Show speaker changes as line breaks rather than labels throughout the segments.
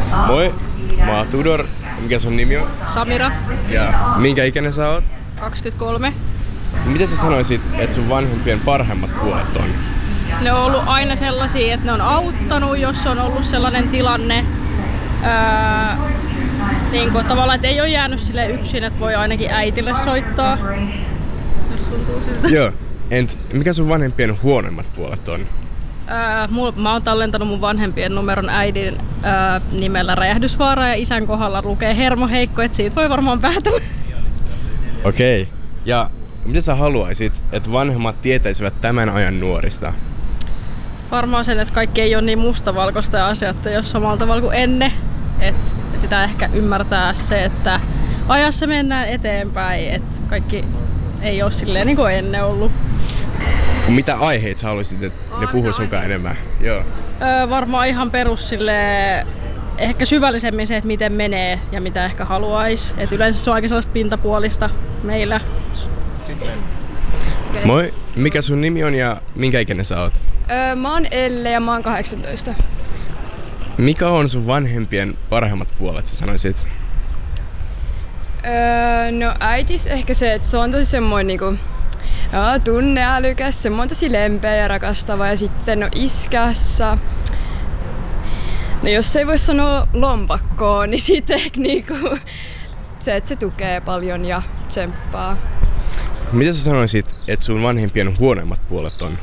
Moi, mä oon Tudor. Mikä sun nimi on?
Samira,
Ja minkä ikäinen sä oot?
23.
Miten sä sanoisit, että sun vanhempien parhaimmat puolet on?
Ne on ollut aina sellaisia, että ne on auttanut, jos on ollut sellainen tilanne. Niin kuin, tavallaan, että ei ole jäänyt sille yksin, että voi ainakin äitille soittaa. Jos tuntuu siltä.
Joo. Mikä sun vanhempien huonoimmat puolet on?
Mä oon tallentanut mun vanhempien numeron äidin nimellä Räjähdysvaara ja isän kohdalla lukee hermoheikko, että siitä voi varmaan päätellä.
Okei. Ja mitä sä haluaisit, että vanhemmat tietäisivät tämän ajan nuorista?
Varmaan sen, että kaikki ei ole niin mustavalkoista ja asiat ei ole samalla tavalla kuin ennen. Että pitää ehkä ymmärtää se, että ajassa mennään eteenpäin, että kaikki ei ole silleen niin kuin ennen ollut.
Mitä aiheita sä haluaisit, että ne puhuu sunkaan enemmän? Joo.
Varmaan ihan perus silleen, ehkä syvällisemmin se, että miten menee ja mitä ehkä haluaisi. Et yleensä se on aika sellaista pintapuolista meillä.
Moi, mikä sun nimi on ja minkä ikäinen sä oot?
Mä oon Elle ja mä oon 18.
Mikä on sun vanhempien parhaimmat puolet, sä sanoisit?
No äitis ehkä se, että se on tosi semmoinen niinku, tunneälykäs, semmoinen tosi lempeä ja rakastava. Ja sitten no iskässä, no jos ei voi sanoa lompakkoon, niin sitten ehkä niinku, se, että se tukee paljon ja tsemppaa.
Mitä sä sanoisit, että sun vanhempien huonoimmat puolet on?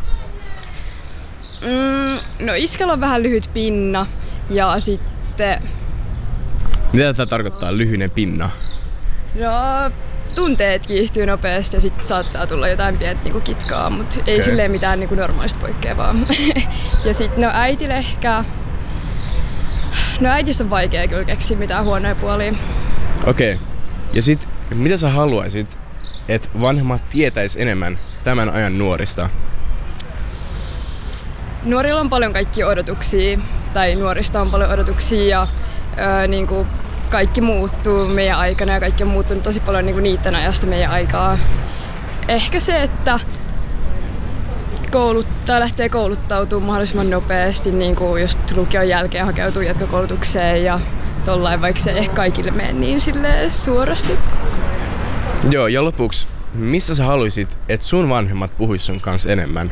No iskällä on vähän lyhyt pinna ja sitten...
Mitä tätä tarkoittaa lyhyinen pinna?
No tunteet kiihtyy nopeasti ja sitten saattaa tulla jotain pientä niinku kitkaa, mutta ei silleen mitään niinku normaalista poikkeavaa. Ja sitten no äitille ehkä... No äitissä on vaikea kyllä keksiä mitään huonoja puolia.
Okei. Ja sit mitä sä haluaisit, että vanhemmat tietäis enemmän tämän ajan nuorista?
Nuorilla on paljon kaikkia odotuksia, tai nuorista on paljon odotuksia ja niinku kaikki muuttuu meidän aikana ja kaikki on muuttunut tosi paljon niinku niiden ajasta meidän aikaa. Ehkä se, että lähtee kouluttautumaan mahdollisimman nopeasti, niinku just lukion jälkeen hakeutuu jatkokoulutukseen ja tollain, vaikka se ei ehkä kaikille mene niin silleen suorasti.
Joo, ja lopuksi, missä sä haluaisit, että sun vanhemmat puhuis sun kanssa enemmän?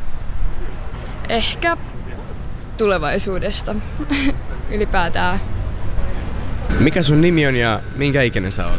Ehkä tulevaisuudesta ylipäätään.
Mikä sun nimi on ja minkä ikäinen sä oot?